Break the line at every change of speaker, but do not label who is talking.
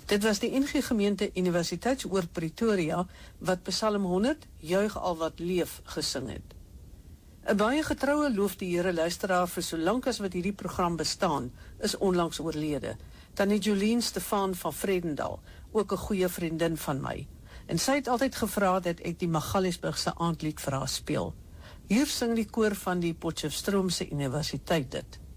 Dit was die NG Gemeente Universiteitsoor Pretoria wat Psalm 100, Juig al wat leef, gesing het. 'n Baie getroue loof die Here luisteraar vir so lank as wat hierdie program bestaan, is onlangs oorlede. Tannie Jolien Stefan van Vredendal, ook 'n goeie vriendin van my. En sy het altyd gevra dat ek die Magaliesburgse aandlied vir haar speel. Hier sing die koor van die Potchefstroomse Universiteit dit.